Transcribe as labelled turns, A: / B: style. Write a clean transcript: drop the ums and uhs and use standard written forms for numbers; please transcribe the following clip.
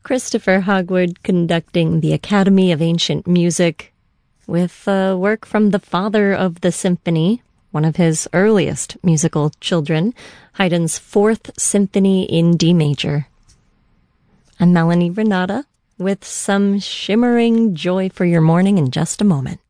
A: Christopher Hogwood conducting the Academy of Ancient Music with work from the father of the symphony, one of his earliest musical children, Haydn's Fourth Symphony in D major. I'm Melanie Renata with some shimmering joy for your morning in just a moment.